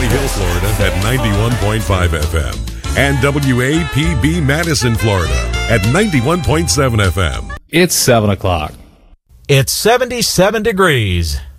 Liberty Hill, Florida at 91.5 FM and WAPB Madison, Florida at 91.7 FM. It's 7 o'clock. It's 77 degrees.